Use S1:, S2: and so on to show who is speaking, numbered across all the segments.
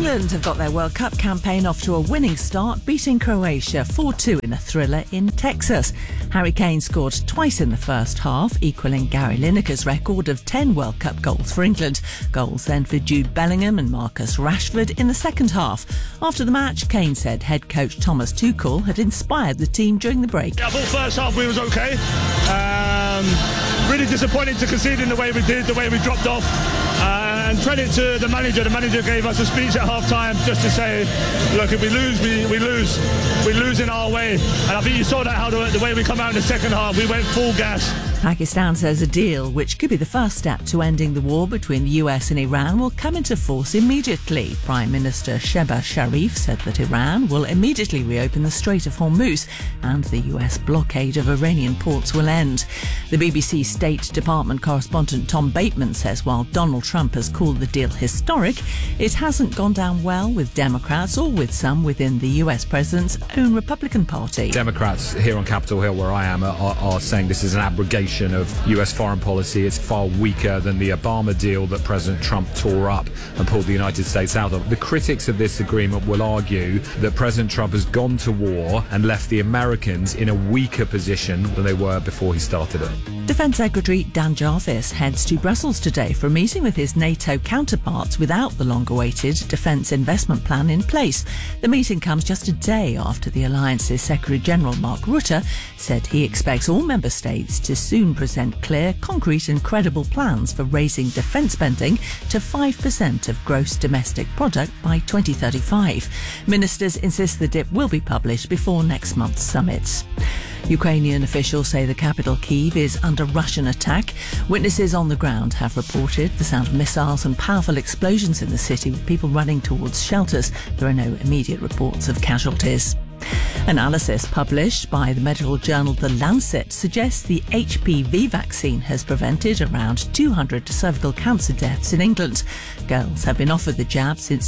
S1: England have got their World Cup campaign off to a winning start, beating Croatia 4-2 in a thriller in Texas. Harry Kane scored twice in the first half, equalling Gary Lineker's record of 10 World Cup goals for England. Goals then for Jude Bellingham and Marcus Rashford in the second half. After the match, Kane said head coach Thomas Tuchel had inspired the team during the break.
S2: I thought first half we was okay. Really disappointed to concede in the way we did, the way we dropped off. And credit to the manager. The manager gave us a speech at half-time just to say, look, if we lose, we lose. We lose in our way. And I think you saw that, how the way we come out in the second half. We went full gas.
S1: Pakistan says a deal, which could be the first step to ending the war between the US and Iran, will come into force immediately. Prime Minister Shehbaz Sharif said that Iran will immediately reopen the Strait of Hormuz and the US blockade of Iranian ports will end. The BBC State Department correspondent Tom Bateman says while Donald Trump has called the deal historic, it hasn't gone down well with Democrats or with some within the US president's own Republican Party.
S3: Democrats here on Capitol Hill, where I am, are saying this is an abrogation of US foreign policy. It's far weaker than the Obama deal that President Trump tore up and pulled the United States out of. The critics of this agreement will argue that President Trump has gone to war and left the Americans in a weaker position than they were before he started it.
S1: Defence Secretary Dan Jarvis heads to Brussels today for a meeting with his NATO counterparts without the long-awaited defence investment plan in place. The meeting comes just a day after the alliance's Secretary-General Mark Rutte said he expects all member states to soon present clear, concrete and credible plans for raising defence spending to 5% of gross domestic product by 2035. Ministers insist the DIP will be published before next month's summit. Ukrainian officials say the capital Kyiv is under Russian attack. Witnesses on the ground have reported the sound of missiles and powerful explosions in the city, with people running towards shelters. There are no immediate reports of casualties. Analysis published by the medical journal The Lancet suggests the HPV vaccine has prevented around 200 cervical cancer deaths in England. Girls have been offered the jab since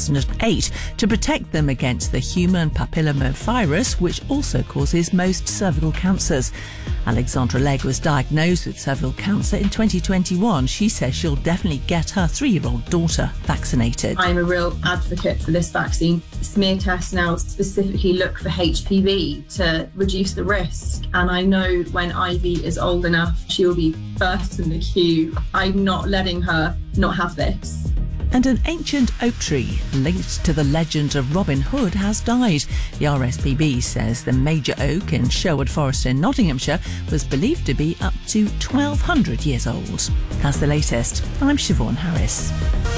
S1: 2008 to protect them against the human papillomavirus, which also causes most cervical cancers. Alexandra Legg was diagnosed with cervical cancer in 2021. She says she'll definitely get her 3-year-old daughter vaccinated.
S4: I'm a real advocate for this vaccine. Smear tests now specifically look for HPV to reduce the risk. And I know when Ivy is old enough, she will be first in the queue. I'm not letting her not have this.
S1: And an ancient oak tree linked to the legend of Robin Hood has died. The RSPB says the major oak in Sherwood Forest in Nottinghamshire was believed to be up to 1,200 years old. That's the latest. I'm Siobhan Harris.